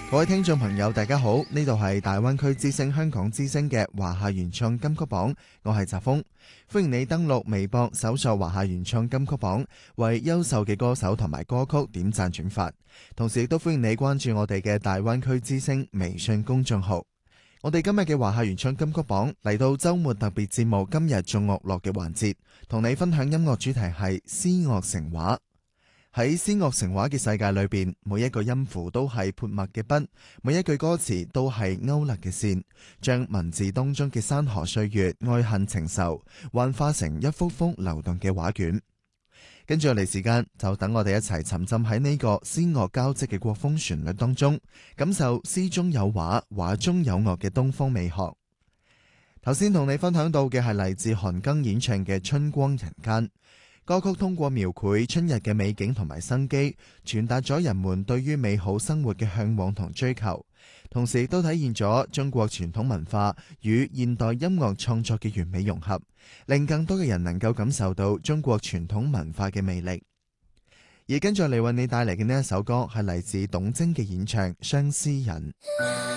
各位聽眾朋友大家好，呢度係大灣區之聲香港之聲嘅華夏原創金曲榜，我係澤峰，歡迎你登錄微博搜索華夏原創金曲榜，為優秀嘅歌手同埋歌曲點讚轉發，同時亦都歡迎你關注我哋嘅大灣區之聲微信公眾號。我哋今日嘅華夏原創金曲榜嚟到周末特別節目今日眾樂樂嘅環節，同你分享音樂主題係詩樂成畫。喺詩樂成畫嘅世界裏邊，每一個音符都係潑墨嘅筆，每一句歌詞都係勾勒嘅線，將文字當中嘅山河歲月、愛恨情仇幻化成一幅幅流動嘅畫卷。跟住落嚟時間，就等我哋一齊沉浸喺呢個詩樂交織嘅國風旋律當中，感受詩中有畫、畫中有樂嘅東方美學。頭先同你分享到嘅係嚟自韓庚演唱嘅《春光人間》。歌曲通過描繪春日嘅美景同埋生機，傳達咗人們對於美好生活嘅向往同追求，同時亦都體現咗中國傳統文化與現代音樂創作嘅完美融合，令更多嘅人能夠感受到中國傳統文化嘅魅力。而跟住嚟為你帶嚟嘅呢一首歌係嚟自董貞嘅演唱《相思人》。